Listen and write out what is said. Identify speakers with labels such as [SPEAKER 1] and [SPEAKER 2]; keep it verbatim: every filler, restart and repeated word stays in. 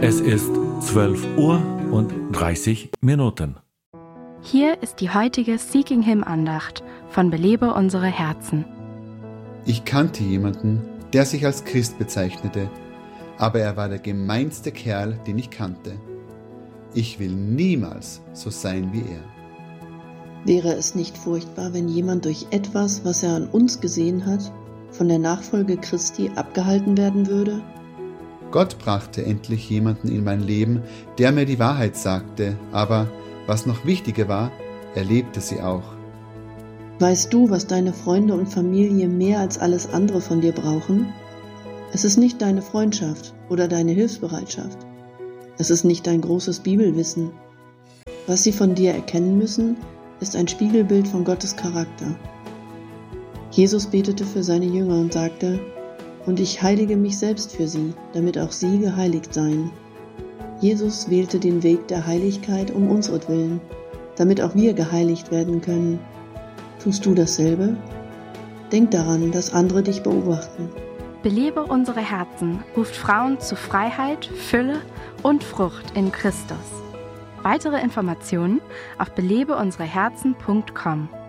[SPEAKER 1] Es ist zwölf Uhr und dreißig Minuten.
[SPEAKER 2] Hier ist die heutige Seeking Him Andacht von Belebe unsere Herzen.
[SPEAKER 3] Ich kannte jemanden, der sich als Christ bezeichnete, aber er war der gemeinste Kerl, den ich kannte. Ich will niemals so sein wie er.
[SPEAKER 4] Wäre es nicht furchtbar, wenn jemand durch etwas, was er an uns gesehen hat, von der Nachfolge Christi abgehalten werden würde?
[SPEAKER 3] Gott brachte endlich jemanden in mein Leben, der mir die Wahrheit sagte, aber, was noch wichtiger war, er lebte sie auch.
[SPEAKER 4] Weißt du, was deine Freunde und Familie mehr als alles andere von dir brauchen? Es ist nicht deine Freundschaft oder deine Hilfsbereitschaft. Es ist nicht dein großes Bibelwissen. Was sie von dir erkennen müssen, ist ein Spiegelbild von Gottes Charakter. Jesus betete für seine Jünger und sagte: Und ich heilige mich selbst für sie, damit auch sie geheiligt seien. Jesus wählte den Weg der Heiligkeit um unseretwillen, damit auch wir geheiligt werden können. Tust du dasselbe? Denk daran, dass andere dich beobachten.
[SPEAKER 2] Belebe unsere Herzen ruft Frauen zu Freiheit, Fülle und Frucht in Christus. Weitere Informationen auf belebe unsere herzen punkt com.